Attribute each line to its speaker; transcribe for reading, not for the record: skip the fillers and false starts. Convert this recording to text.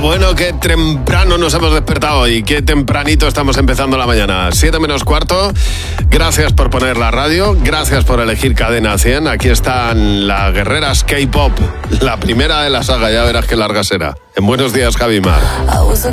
Speaker 1: Bueno, qué temprano nos hemos despertado y qué tempranito estamos empezando la mañana. 7 menos cuarto. Gracias por poner la radio, gracias por elegir Cadena 100. Aquí están las guerreras K-pop, la primera de la saga, ya verás qué larga será. En Buenos Días, Javi Mar.
Speaker 2: I was a